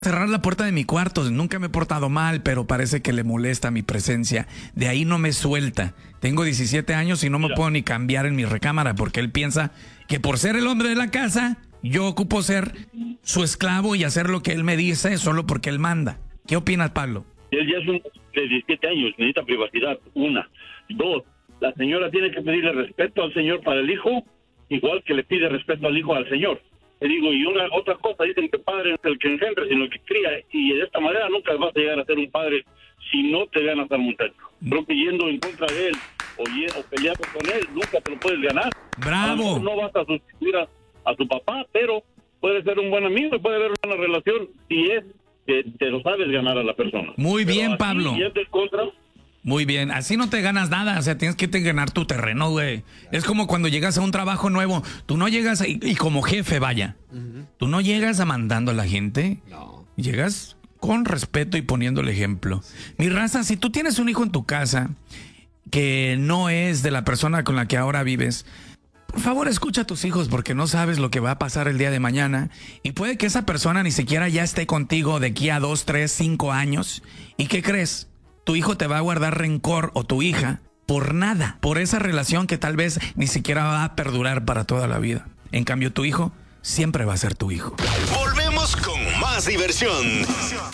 cerrar la puerta de mi cuarto. Nunca me he portado mal, pero parece que le molesta mi presencia. De ahí no me suelta. Tengo 17 años y no me puedo ni cambiar en mi recámara porque él piensa que por ser el hombre de la casa, yo ocupo ser su esclavo y hacer lo que él me dice solo porque él manda. ¿Qué opinas, Pablo? Él ya es un de 17 años, necesita privacidad. Una. Dos, la señora tiene que pedirle respeto al señor para el hijo, igual que le pide respeto al hijo al señor. Te digo, y otra cosa, dicen que padre no es el que engendra, sino el que cría, y de esta manera nunca vas a llegar a ser un padre si no te ganas al muchacho. Creo que yendo en contra de él o peleando con él, nunca te lo puedes ganar. ¡Bravo! No vas a sustituir a tu papá, pero puede ser un buen amigo y puede haber una relación si es que te lo sabes ganar a la persona. Muy bien, pero Pablo. Si es de contra, muy bien, así no te ganas nada, o sea, tienes que ganar tu terreno, güey. Es como cuando llegas a un trabajo nuevo, tú no llegas y como jefe, vaya, tú no llegas mandando a la gente, no. Llegas con respeto y poniendo el ejemplo. Mi raza, si tú tienes un hijo en tu casa que no es de la persona con la que ahora vives, por favor escucha a tus hijos porque no sabes lo que va a pasar el día de mañana y puede que esa persona ni siquiera ya esté contigo de aquí a 2, 3, 5 años. ¿Y qué crees? Tu hijo te va a guardar rencor o tu hija por nada, por esa relación que tal vez ni siquiera va a perdurar para toda la vida. En cambio, tu hijo siempre va a ser tu hijo. Volvemos con más diversión.